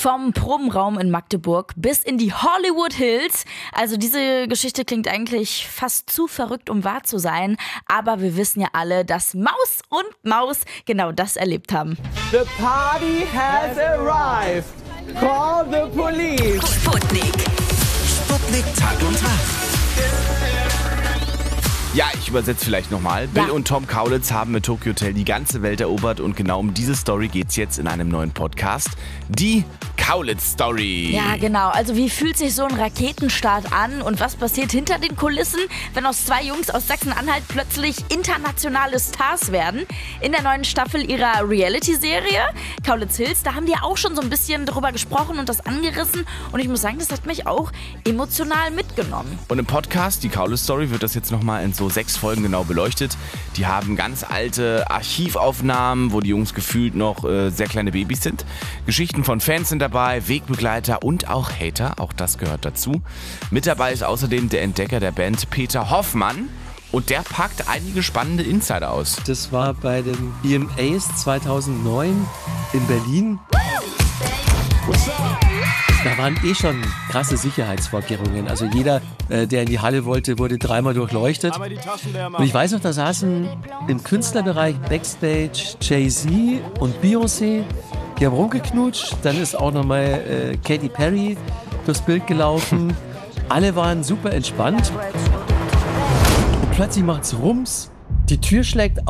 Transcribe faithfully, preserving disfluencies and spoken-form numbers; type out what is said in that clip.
Vom Probenraum in Magdeburg bis in die Hollywood Hills. Also diese Geschichte klingt eigentlich fast zu verrückt, um wahr zu sein. Aber wir wissen ja alle, dass Maus und Maus genau das erlebt haben. The party has arrived. Call the police. Sputnik. Sputnik Tag und Tag. Ja, ich übersetze vielleicht nochmal. Bill Ja. und Tom Kaulitz haben mit Tokyo Hotel die ganze Welt erobert und genau um diese Story geht's jetzt in einem neuen Podcast. Die Kaulitz Story. Ja, genau. Also wie fühlt sich so ein Raketenstart an und was passiert hinter den Kulissen, wenn aus zwei Jungs aus Sachsen-Anhalt plötzlich internationale Stars werden? In der neuen Staffel ihrer Reality-Serie Kaulitz Hills, da haben die ja auch schon so ein bisschen drüber gesprochen und das angerissen und ich muss sagen, das hat mich auch emotional mitgenommen. Und im Podcast, die Kaulitz Story, wird das jetzt nochmal in so sechs Folgen genau beleuchtet. Die haben ganz alte Archivaufnahmen, wo die Jungs gefühlt noch äh, sehr kleine Babys sind. Geschichten von Fans sind dabei, Wegbegleiter und auch Hater, auch das gehört dazu. Mit dabei ist außerdem der Entdecker der Band Peter Hoffmann und der packt einige spannende Insider aus. Das war bei den B M As zweitausendneun in Berlin. Da waren eh schon krasse Sicherheitsvorkehrungen. Also jeder, äh, der in die Halle wollte, wurde dreimal durchleuchtet. Und ich weiß noch, da saßen im Künstlerbereich Backstage Jay-Z und Beyoncé. Die haben rumgeknutscht. Dann ist auch nochmal äh, Katy Perry durchs Bild gelaufen. Alle waren super entspannt. Und plötzlich macht's Rums. Die Tür schlägt